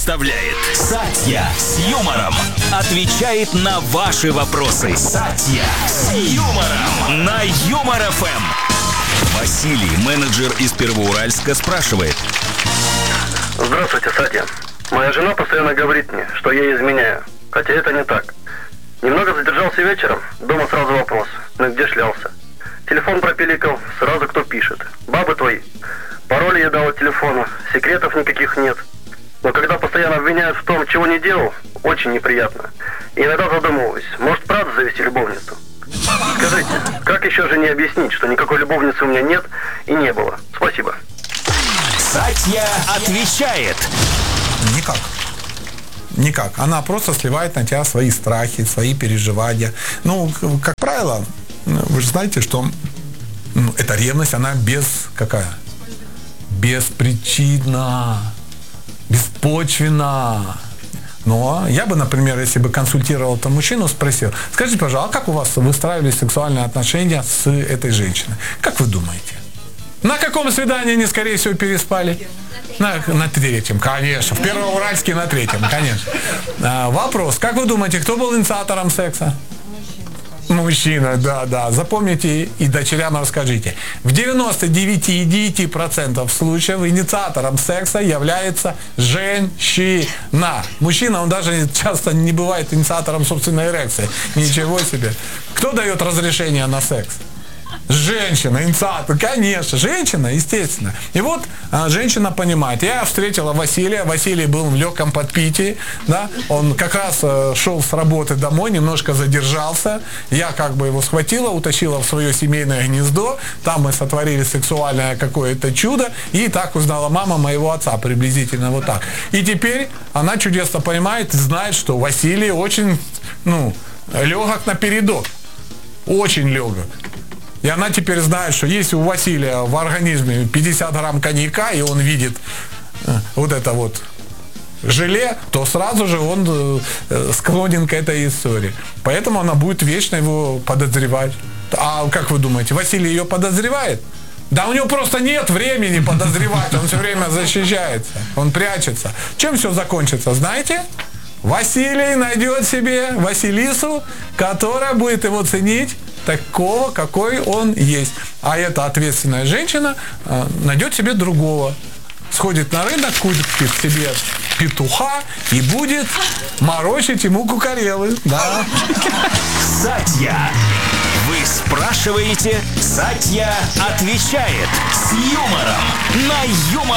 представляет Сатья с юмором. Отвечает на ваши вопросы. Сатья с юмором на Юмор ФМ. Василий, менеджер из Первоуральска, спрашивает. Здравствуйте, Сатья. Моя жена постоянно говорит мне, что я ей изменяю. Хотя это не так. Немного задержался вечером, дома сразу вопрос. Ну где шлялся? Телефон пропиликал, сразу кто пишет. Бабы твои. Пароли я дал от телефона, секретов никаких нет. Но когда постоянно обвиняют в том, чего не делал, очень неприятно. И иногда задумываюсь, может правда завести любовницу? Скажите, как еще жене объяснить, что никакой любовницы у меня нет и не было? Спасибо. Сатья отвечает. Никак. Никак. Она просто сливает на тебя свои страхи, свои переживания. Ну, как правило, вы же знаете, что эта ревность, она беспричинна, беспочвенна. Но я бы, например, если бы консультировал этого мужчину, спросил: скажите, пожалуйста, а как у вас выстраивались сексуальные отношения с этой женщиной? Как вы думаете? На каком свидании они, скорее всего, переспали? На третьем, конечно. В Первоуральске на третьем, конечно. Вопрос. Как вы думаете, кто был инициатором секса? Мужчина, да. Запомните и дочерям расскажите. В 99,9% случаев инициатором секса является женщина. Мужчина, он даже часто не бывает инициатором собственной эрекции. Ничего себе. Кто дает разрешение на секс? Женщина, инициатор, конечно, женщина, естественно. И вот женщина понимает. Я встретила Василия, Василий был в легком подпитии, да, он как раз шел с работы домой, немножко задержался, я как бы его схватила, утащила в свое семейное гнездо, там мы сотворили сексуальное какое-то чудо, и так узнала мама моего отца, приблизительно вот так. И теперь она чудесно понимает и знает, что Василий очень, легок на передок, очень легок. И она теперь знает, что если у Василия в организме 50 грамм коньяка, и он видит вот это вот желе, то сразу же он склонен к этой истории. Поэтому она будет вечно его подозревать. А как вы думаете, Василий ее подозревает? Да у него просто нет времени подозревать, он все время защищается, он прячется. Чем все закончится, знаете? Василий найдет себе Василису, которая будет его ценить такого, какой он есть. А эта ответственная женщина найдет себе другого. Сходит на рынок, купит себе петуха и будет морочить ему кукарелы. Да. Сатья. Вы спрашиваете, Сатья отвечает с юмором на Юмор